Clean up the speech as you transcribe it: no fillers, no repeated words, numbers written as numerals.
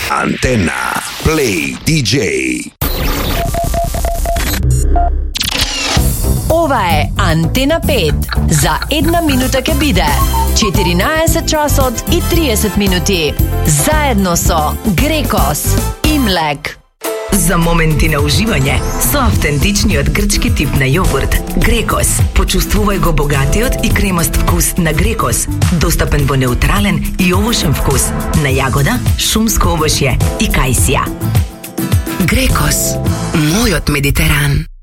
Antena Play DJ. Ова е Antena 5 за 1 минута ке биде 14 часот и 30 минути. Заедно со Грекос и Млек. За моменти на уживање со автентичниот грчки тип на јогурт Грекос. Почувствувај го богатиот и кремаст вкус на Грекос, достапен во неутрален и овошен вкус на јагода, шумско овошје и кајсија. Грекос, мојот Медитеран.